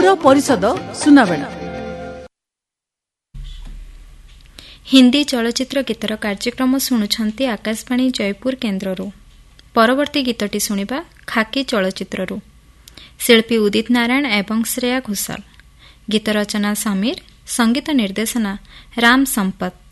ପୌର ପରିଷଦ ସୁନାବେଡ଼ା। ହିନ୍ଦୀ ଚଳଚ୍ଚିତ୍ର ଗୀତର କାର୍ଯ୍ୟକ୍ରମ ଶୁଣୁଛନ୍ତି ଆକାଶବାଣୀ ଜୟପୁର କେନ୍ଦ୍ରରୁ। ପରବର୍ତ୍ତୀ ଗୀତଟି ଶୁଣିବା ଖାକି ଚଳଚ୍ଚିତ୍ରରୁ। ଶିଳ୍ପୀ ଉଦିତ ନାରାୟଣ ଏବଂ ଶ୍ରେୟା ଘୋଷାଲ। ଗୀତ ରଚନା ସମୀର, ସଙ୍ଗୀତ ନିର୍ଦ୍ଦେଶନା ରାମ ସମ୍ପତ।